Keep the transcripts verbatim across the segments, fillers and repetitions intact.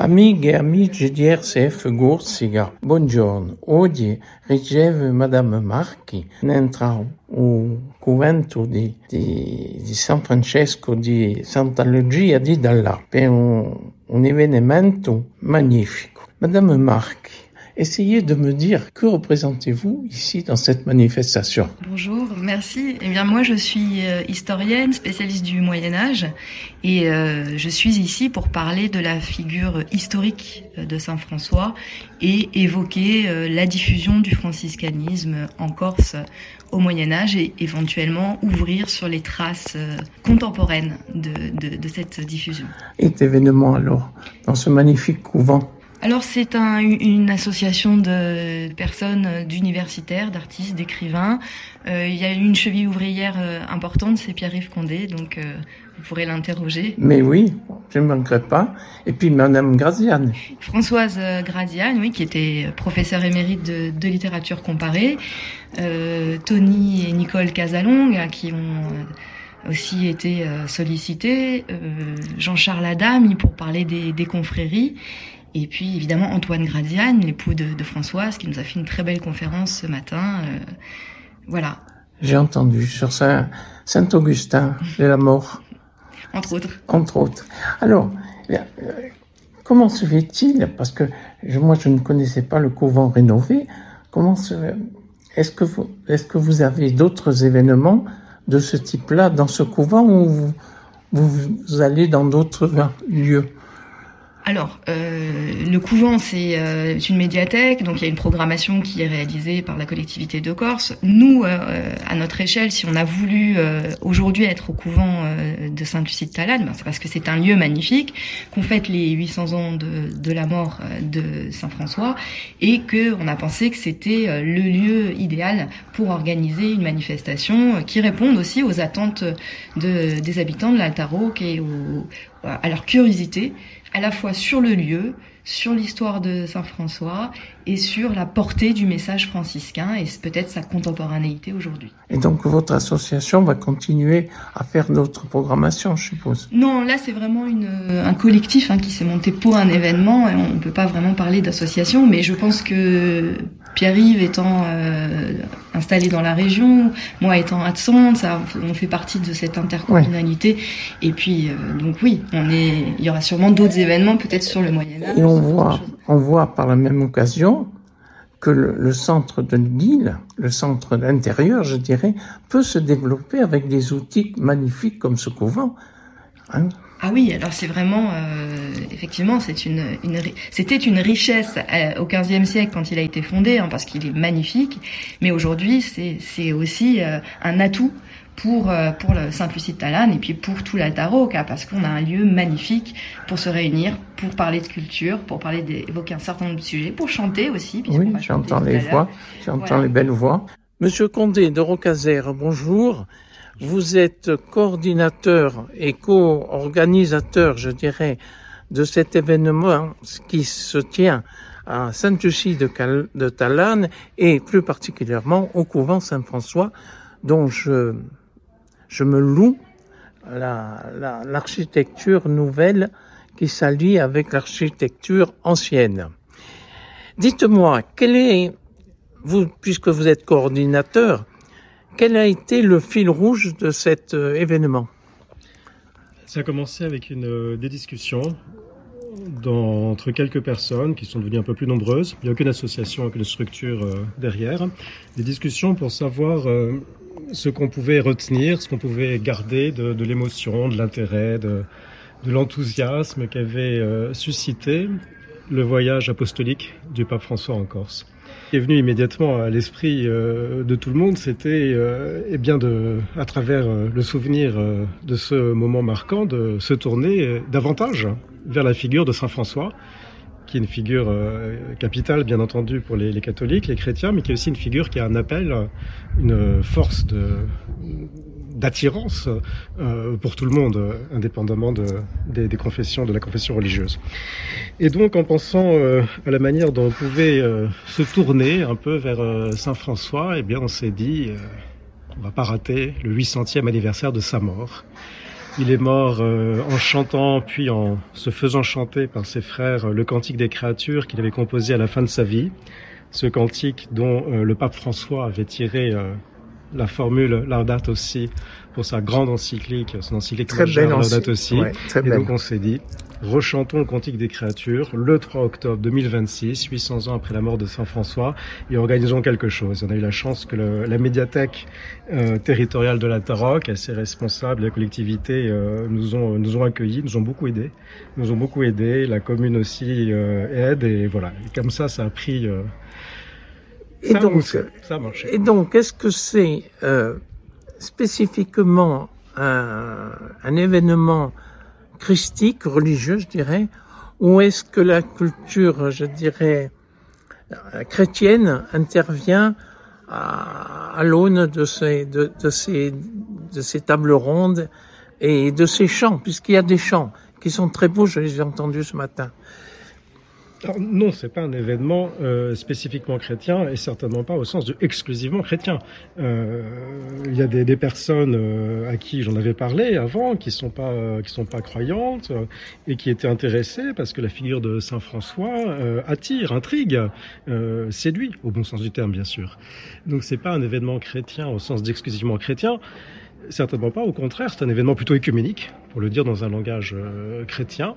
Amiche e amici di R C F Gursiga, buongiorno. Oggi ricevo Madame Marchi, entra un convento di, di, di San Francesco di Santa Lucia di Dallà per un, un événement magnifique. Madame Marchi, essayez de me dire que représentez-vous ici dans cette manifestation. Bonjour, merci. Eh bien, moi, je suis euh, historienne, spécialiste du Moyen-Âge, et euh, je suis ici pour parler de la figure historique de Saint François et évoquer euh, la diffusion du franciscanisme en Corse au Moyen-Âge et éventuellement ouvrir sur les traces euh, contemporaines de, de, de cette diffusion. Et cet événement alors, dans ce magnifique couvent? Alors c'est un, une association de personnes, d'universitaires, d'artistes, d'écrivains. Euh, il y a une cheville ouvrière euh, importante, c'est Pierre-Yves Condé, donc euh, vous pourrez l'interroger. Mais oui, je ne manquerai pas. Et puis Madame Graziani. Françoise Graziani, oui, qui était professeure émérite de, de littérature comparée. Euh, Tony et Nicole Casalong, qui ont aussi été sollicités. Euh, Jean-Charles Adami pour parler des, des confréries. Et puis évidemment Antoine Graziani, l'époux de, de Françoise, qui nous a fait une très belle conférence ce matin. Euh, voilà. J'ai entendu sur Saint, Saint-Augustin de la Mort. Entre autres. Entre autres. Alors, euh, comment se fait-il, parce que je, moi je ne connaissais pas le couvent rénové, comment se, est-ce que vous, est-ce que vous avez d'autres événements de ce type-là dans ce couvent ou vous, vous, vous allez dans d'autres lieux? Alors, euh, le couvent, c'est euh, une médiathèque, donc il y a une programmation qui est réalisée par la collectivité de Corse. Nous, euh, à notre échelle, si on a voulu euh, aujourd'hui être au couvent euh, de Sainte-Lucie-de-Talane, ben, c'est parce que c'est un lieu magnifique, qu'on fête les huit cents ans de, de la mort de Saint-François, et qu'on a pensé que c'était le lieu idéal pour organiser une manifestation qui réponde aussi aux attentes de, des habitants de l'Altaroc et au, à leur curiosité, à la fois sur le lieu, sur l'histoire de Saint-François et sur la portée du message franciscain et peut-être sa contemporanéité aujourd'hui. Et donc votre association va continuer à faire d'autres programmations, je suppose? Non, là c'est vraiment une, un collectif hein, qui s'est monté pour un événement et on ne peut pas vraiment parler d'association, mais je pense que Pierre-Yves étant euh, installé dans la région, moi étant à Tsonde, ça, on fait partie de cette intercommunalité. Ouais. Et puis, euh, donc oui, on est, il y aura sûrement d'autres événements, peut-être sur le Moyen-Âge. Et on voit, on voit par la même occasion que le, le centre de l'île, le centre intérieur, je dirais, peut se développer avec des outils magnifiques comme ce couvent. Hein? Ah oui, alors c'est vraiment, euh, effectivement, c'est une, une, c'était une richesse euh, au quinzième siècle quand il a été fondé, hein, parce qu'il est magnifique. Mais aujourd'hui, c'est, c'est aussi euh, un atout pour euh, pour le Sainte-Lucie-de-Talane et puis pour tout l'Altaroc, hein, parce qu'on a un lieu magnifique pour se réunir, pour parler de culture, pour parler d'évoquer un certain nombre de sujets, pour chanter aussi. Oui, j'entends les voix, j'entends voilà. les belles voix. Monsieur Condé de Rocazère, bonjour. Vous êtes coordinateur et co-organisateur, je dirais, de cet événement qui se tient à Sainte-Lucie de, Cal- de Talane et plus particulièrement au couvent Saint-François, dont je, je me loue la, la, l'architecture nouvelle qui s'allie avec l'architecture ancienne. Dites-moi, quel est, vous, puisque vous êtes coordinateur, quel a été le fil rouge de cet euh, événement? Ça a commencé avec une, euh, des discussions dans, entre quelques personnes qui sont devenues un peu plus nombreuses. Il n'y a aucune association, aucune structure euh, derrière. Des discussions pour savoir euh, ce qu'on pouvait retenir, ce qu'on pouvait garder de, de l'émotion, de l'intérêt, de, de l'enthousiasme qu'avait euh, suscité le voyage apostolique du pape François en Corse. Ce qui est venu immédiatement à l'esprit euh, de tout le monde, c'était euh, eh bien de, à travers euh, le souvenir euh, de ce moment marquant, de se tourner euh, davantage vers la figure de Saint François, qui est une figure euh, capitale, bien entendu, pour les, les catholiques, les chrétiens, mais qui est aussi une figure qui a un appel, une force de, d'attirance euh, pour tout le monde, indépendamment de, des, des confessions, de la confession religieuse. Et donc, en pensant euh, à la manière dont on pouvait euh, se tourner un peu vers euh, Saint François, eh bien, on s'est dit, euh, on va pas rater le huit centième anniversaire de sa mort. Il est mort euh, en chantant, puis en se faisant chanter par ses frères le Cantique des créatures qu'il avait composé à la fin de sa vie. Ce cantique dont euh, le pape François avait tiré euh, la formule Laudato Si pour sa grande encyclique, son encyclique très majeure belle Laudato Si. Ouais, très et belle. Donc on s'est dit, rechantons le Cantique des créatures le trois octobre deux mille vingt-six, huit cents ans après la mort de Saint François, et organisons quelque chose. On a eu la chance que le, la médiathèque euh, territoriale de la Taroque, ses responsables, la collectivité euh, nous ont nous ont accueillis, nous ont beaucoup aidés, nous ont beaucoup aidés. La commune aussi euh, aide, et voilà. Et comme ça, ça a pris. Euh, Et ça, donc, moussé, ça a marché. Et donc, est-ce que c'est euh, spécifiquement un, un événement christique, religieux, je dirais, ou est-ce que la culture, je dirais, chrétienne intervient à, à l'aune de ces, de, de ces, de ces tables rondes et de ces chants, puisqu'il y a des chants qui sont très beaux, je les ai entendus ce matin. Alors, non, c'est pas un événement euh, spécifiquement chrétien, et certainement pas au sens de exclusivement chrétien. Euh, il y a des, des personnes euh, à qui j'en avais parlé avant, qui sont pas euh, qui sont pas croyantes euh, et qui étaient intéressées parce que la figure de Saint François euh, attire, intrigue, euh, séduit, au bon sens du terme bien sûr. Donc c'est pas un événement chrétien au sens d'exclusivement chrétien. Certainement pas. Au contraire, c'est un événement plutôt œcuménique, pour le dire dans un langage euh, chrétien,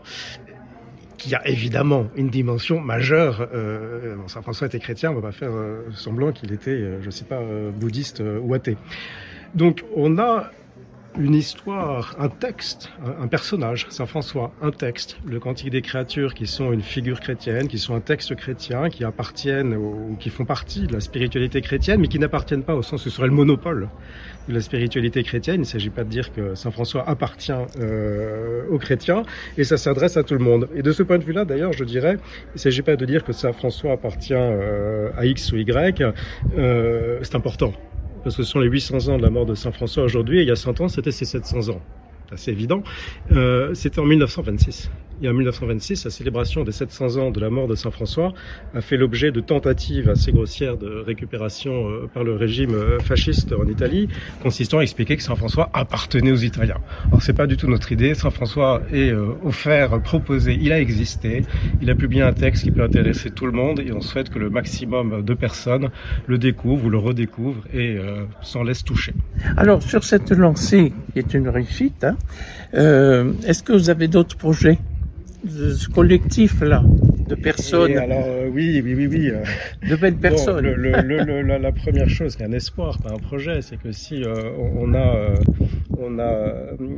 qui a évidemment une dimension majeure. Euh, bon, Saint François était chrétien, on va pas faire euh, semblant qu'il était, euh, je sais pas, euh, bouddhiste euh, ou athée. Donc on a une histoire, un texte, un, un personnage, Saint François, un texte, le Cantique des créatures, qui sont une figure chrétienne, qui sont un texte chrétien, qui appartiennent ou qui font partie de la spiritualité chrétienne, mais qui n'appartiennent pas au sens où ce serait le monopole de la spiritualité chrétienne. Il ne s'agit pas de dire que Saint François appartient euh, aux chrétiens, et ça s'adresse à tout le monde. Et de ce point de vue-là, d'ailleurs, je dirais, il ne s'agit pas de dire que Saint François appartient euh, à X ou Y, euh, c'est important. Parce que ce sont les huit cents ans de la mort de Saint François aujourd'hui, et il y a cent ans, c'était ses sept cents ans. C'est assez évident. Euh, c'était en mille neuf cent vingt-six. Et en mille neuf cent vingt-six, la célébration des sept cents ans de la mort de Saint François a fait l'objet de tentatives assez grossières de récupération euh, par le régime euh, fasciste en Italie, consistant à expliquer que Saint François appartenait aux Italiens. Alors c'est pas du tout notre idée. Saint François est euh, offert, proposé, il a existé. Il a publié un texte qui peut intéresser tout le monde, et on souhaite que le maximum de personnes le découvrent ou le redécouvrent et euh, s'en laissent toucher. Alors sur cette lancée, qui est une réussite, hein, euh, est-ce que vous avez d'autres projets de ce collectif-là, de personnes. Et alors, euh, oui, oui, oui, oui. Euh, de belles personnes. Bon, le, le, le, la, la première chose, c'est un espoir, pas un projet, c'est que si euh, on a, euh, on a,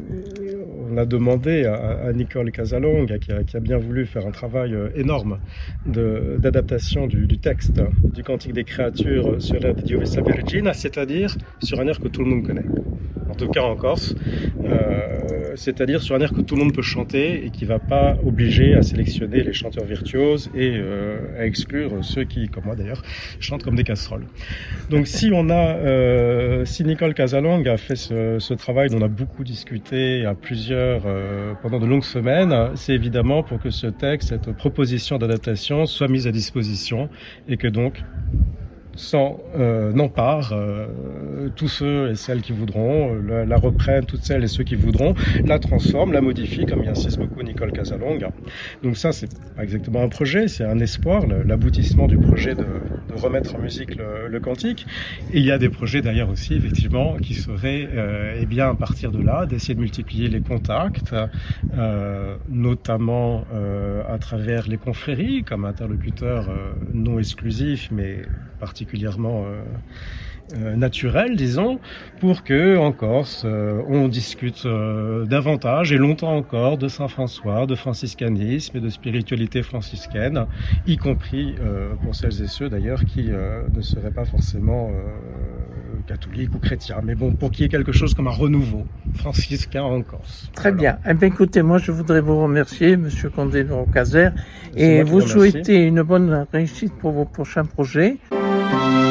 on a demandé à, à Nicole Casalong, qui a, qui a bien voulu faire un travail euh, énorme de, d'adaptation du, du texte du Cantique des créatures sur l'air de Diovesa Vergina, c'est-à-dire sur un air que tout le monde connaît. En tout cas en Corse, euh, c'est-à-dire sur un air que tout le monde peut chanter et qui ne va pas obliger à sélectionner les chanteurs virtuoses et euh, à exclure ceux qui, comme moi d'ailleurs, chantent comme des casseroles. Donc si on a, euh, si Nicole Casalong a fait ce, ce travail dont on a beaucoup discuté à plusieurs euh, pendant de longues semaines, c'est évidemment pour que ce texte, cette proposition d'adaptation soit mise à disposition et que donc s'en euh, n'emparent euh, tous ceux et celles qui voudront, la, la reprennent toutes celles et ceux qui voudront, la transforment, la modifient, comme y insiste beaucoup Nicole Casalong. Donc ça, c'est pas exactement un projet, c'est un espoir, l'aboutissement du projet de, de remettre en musique le, le cantique. Et il y a des projets d'ailleurs aussi, effectivement, qui seraient, euh, eh bien, à partir de là, d'essayer de multiplier les contacts, euh, notamment euh, à travers les confréries, comme interlocuteur euh, non exclusif, mais particulièrement euh, euh, naturel, disons, pour que en Corse euh, on discute euh, davantage et longtemps encore de Saint François, de franciscanisme et de spiritualité franciscaine, y compris euh, pour celles et ceux d'ailleurs qui euh, ne seraient pas forcément euh, catholiques ou chrétiens, mais bon, pour qu'il y ait quelque chose comme un renouveau franciscain en Corse. Très voilà. bien. Eh bien, écoutez, moi je voudrais vous remercier, Monsieur Condé de Rocazère, et vous souhaiter une bonne réussite pour vos prochains projets.